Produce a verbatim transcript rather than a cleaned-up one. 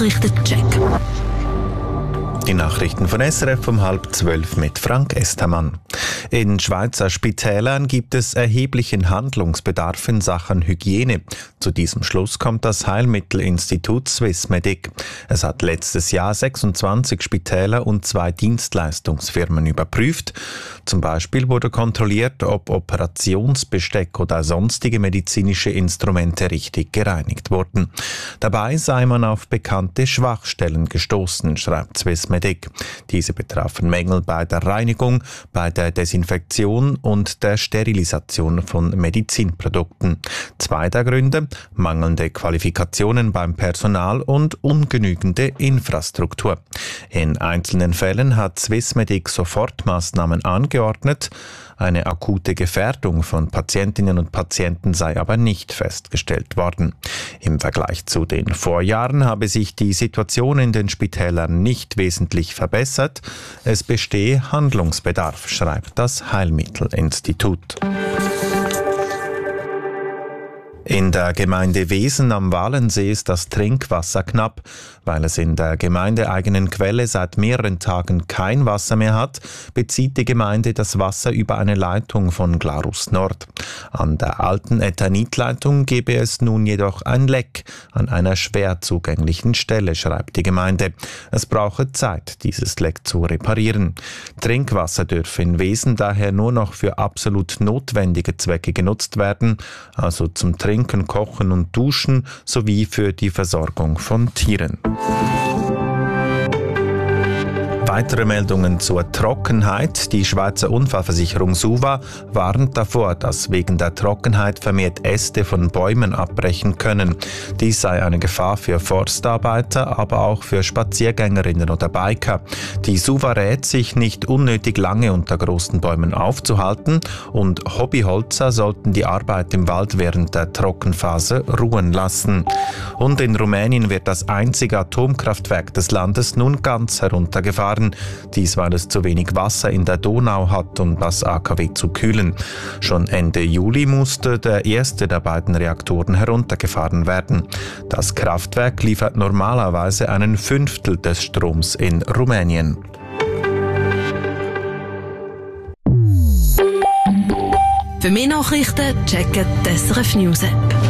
Nachrichtencheck. Die Nachrichten von S R F um halb zwölf mit Frank Estermann. In Schweizer Spitälern gibt es erheblichen Handlungsbedarf in Sachen Hygiene. Zu diesem Schluss kommt das Heilmittelinstitut Swissmedic. Es hat letztes Jahr sechsundzwanzig Spitäler und zwei Dienstleistungsfirmen überprüft. Zum Beispiel wurde kontrolliert, ob Operationsbesteck oder sonstige medizinische Instrumente richtig gereinigt wurden. Dabei sei man auf bekannte Schwachstellen gestoßen, schreibt Swissmedic. Diese betrafen Mängel bei der Reinigung, bei der Desinfektion und der Sterilisation von Medizinprodukten. Zwei der Gründe: mangelnde Qualifikationen beim Personal und ungenügende Infrastruktur. In einzelnen Fällen hat Swissmedic Sofortmaßnahmen angeordnet. Eine akute Gefährdung von Patientinnen und Patienten sei aber nicht festgestellt worden. Im Vergleich zu den Vorjahren habe sich die Situation in den Spitälern nicht wesentlich verbessert. Es bestehe Handlungsbedarf, schreibt das Heilmittelinstitut. In der Gemeinde Wesen am Walensee ist das Trinkwasser knapp. Weil es in der gemeindeeigenen Quelle seit mehreren Tagen kein Wasser mehr hat, bezieht die Gemeinde das Wasser über eine Leitung von Glarus Nord. An der alten Ethanitleitung gebe es nun jedoch ein Leck an einer schwer zugänglichen Stelle, schreibt die Gemeinde. Es brauche Zeit, dieses Leck zu reparieren. Trinkwasser dürfe in Wesen daher nur noch für absolut notwendige Zwecke genutzt werden, also zum Trinken, Kochen und Duschen sowie für die Versorgung von Tieren. Weitere Meldungen zur Trockenheit. Die Schweizer Unfallversicherung SUVA warnt davor, dass wegen der Trockenheit vermehrt Äste von Bäumen abbrechen können. Dies sei eine Gefahr für Forstarbeiter, aber auch für Spaziergängerinnen oder Biker. Die SUVA rät, sich nicht unnötig lange unter großen Bäumen aufzuhalten, und Hobbyholzer sollten die Arbeit im Wald während der Trockenphase ruhen lassen. Und in Rumänien wird das einzige Atomkraftwerk des Landes nun ganz heruntergefahren. Dies, weil es zu wenig Wasser in der Donau hat, um das A K W zu kühlen. Schon Ende Juli musste der erste der beiden Reaktoren heruntergefahren werden. Das Kraftwerk liefert normalerweise einen Fünftel des Stroms in Rumänien. Für mehr Nachrichten checken die S R F News App.